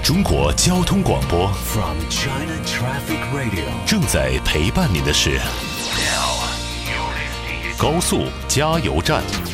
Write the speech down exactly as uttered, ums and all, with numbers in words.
中国交通广播 From China Traffic Radio， 正在陪伴您的是高速加油站。